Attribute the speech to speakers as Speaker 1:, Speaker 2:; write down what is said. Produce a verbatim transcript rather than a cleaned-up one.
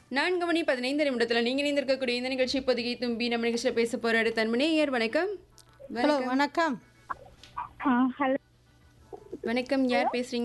Speaker 1: நான்கு மணி பதினைந்து நிமிடத்தில் நீங்கள் இணைந்திருக்கக்கூடிய இந்த நிகழ்ச்சி இப்போதைக்கு தும்பி நம்ம நிகழ்ச்சியில் பேச போகிற அடுத்த தன்மணியர் வணக்கம்.
Speaker 2: ஹலோ வணக்கம்.
Speaker 3: ஆ ஹலோ
Speaker 1: வணக்கம், யார் பேசுறீங்க?